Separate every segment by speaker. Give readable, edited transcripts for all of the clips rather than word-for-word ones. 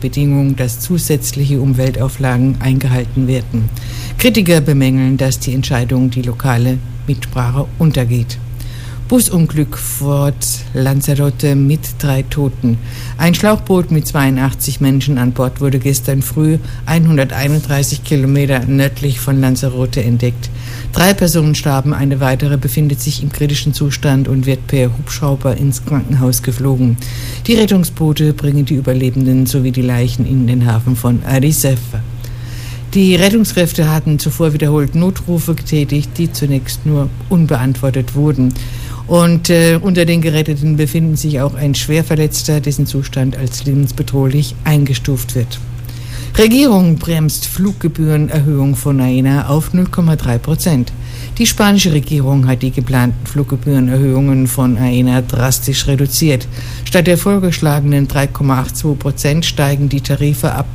Speaker 1: Bedingung, dass zusätzliche Umweltauflagen eingehalten werden. Kritiker bemängeln, dass die Entscheidung die lokale Mitsprache untergeht. Busunglück vor Lanzarote mit 3 Toten. Ein Schlauchboot mit 82 Menschen an Bord wurde gestern früh 131 Kilometer nördlich von Lanzarote entdeckt. 3 Personen starben, eine weitere befindet sich im kritischen Zustand und wird per Hubschrauber ins Krankenhaus geflogen. Die Rettungsboote bringen die Überlebenden sowie die Leichen in den Hafen von Arrecife. Die Rettungskräfte hatten zuvor wiederholt Notrufe getätigt, die zunächst nur unbeantwortet wurden. Und unter den Geretteten befinden sich auch ein Schwerverletzter, dessen Zustand als lebensbedrohlich eingestuft wird. Regierung bremst Fluggebührenerhöhung von AENA auf 0,3%. Die spanische Regierung hat die geplanten Fluggebührenerhöhungen von AENA drastisch reduziert. Statt der vorgeschlagenen 3,82% steigen die Tarife ab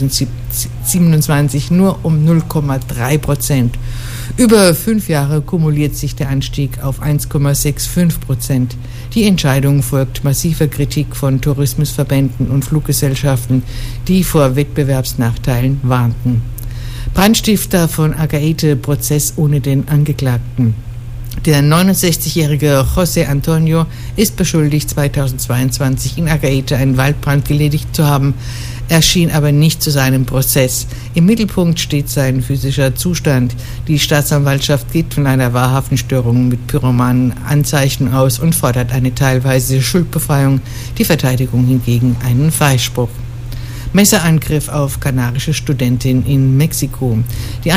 Speaker 1: 2027 nur um 0,3%. Über 5 Jahre kumuliert sich der Anstieg auf 1,65%. Die Entscheidung folgt massiver Kritik von Tourismusverbänden und Fluggesellschaften, die vor Wettbewerbsnachteilen warnten. Brandstifter von Agaete, Prozess ohne den Angeklagten. Der 69-jährige José Antonio ist beschuldigt, 2022 in Agaete einen Waldbrand geledigt zu haben, erschien aber nicht zu seinem Prozess. Im Mittelpunkt steht sein physischer Zustand. Die Staatsanwaltschaft geht von einer wahrhaften Störung mit pyromanen Anzeichen aus und fordert eine teilweise Schuldbefreiung, die Verteidigung hingegen einen Freispruch. Messerangriff auf kanarische Studentin in Mexiko. Die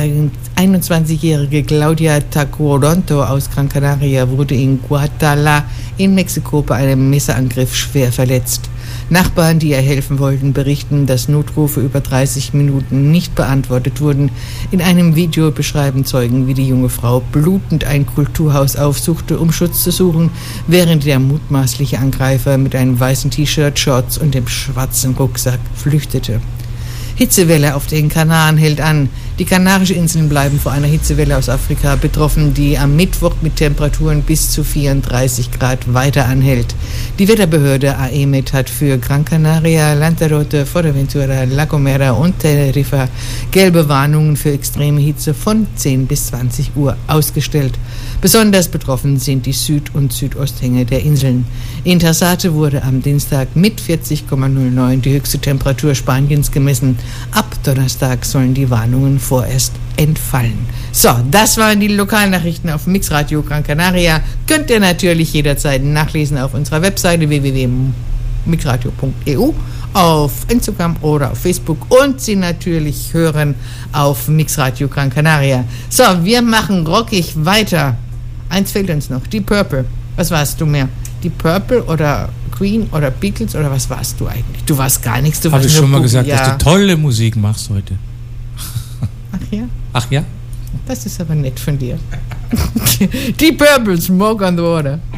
Speaker 1: 21-jährige Claudia Tacoronto aus Gran Canaria wurde in Guatemala in Mexiko bei einem Messerangriff schwer verletzt. Nachbarn, die ihr helfen wollten, berichten, dass Notrufe über 30 Minuten nicht beantwortet wurden. In einem Video beschreiben Zeugen, wie die junge Frau blutend ein Kulturhaus aufsuchte, um Schutz zu suchen, während der mutmaßliche Angreifer mit einem weißen T-Shirt, Shorts und dem schwarzen Rucksack flüchtete. Hitzewelle auf den Kanaren hält an. Die Kanarischen Inseln bleiben vor einer Hitzewelle aus Afrika betroffen, die am Mittwoch mit Temperaturen bis zu 34 Grad weiter anhält. Die Wetterbehörde AEMET hat für Gran Canaria, Lanzarote, Fuerteventura, La Gomera und Teneriffa gelbe Warnungen für extreme Hitze von 10 bis 20 Uhr ausgestellt. Besonders betroffen sind die Süd- und Südosthänge der Inseln. In Tarsate wurde am Dienstag mit 40,09 die höchste Temperatur Spaniens gemessen. Ab Donnerstag sollen die Warnungen vorerst entfallen. So, das waren die Lokalnachrichten auf Mixradio Gran Canaria. Könnt ihr natürlich jederzeit nachlesen auf unserer Webseite www.mixradio.eu, auf Instagram oder auf Facebook und sie natürlich hören auf Mixradio Gran Canaria. So, wir machen rockig weiter. Eins fehlt uns noch, die Purple. Was warst du mehr? Die Purple oder Queen oder Beatles oder was warst du eigentlich? Du warst gar nichts.
Speaker 2: Habe ich schon mal gesagt, dass du tolle Musik machst heute.
Speaker 1: Ach ja?
Speaker 2: Ach ja?
Speaker 1: Das ist aber nett von dir. Die Purple, Smoke on the Water.